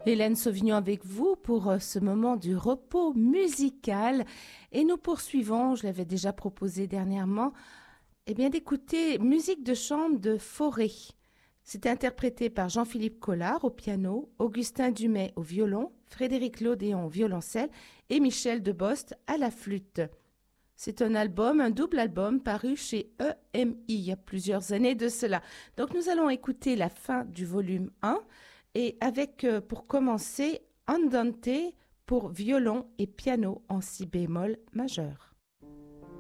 Hélène Sauvignon avec vous pour ce moment du repos musical. Et nous poursuivons, je l'avais déjà proposé dernièrement, d'écouter musique de chambre de Fauré. C'était interprété par Jean-Philippe Collard au piano, Augustin Dumay au violon, Frédéric Lodéon au violoncelle et Michel Debost à la flûte. C'est un double album paru chez EMI il y a plusieurs années de cela. Donc nous allons écouter la fin du volume 1 et avec, pour commencer, Andante pour violon et piano en si bémol majeur.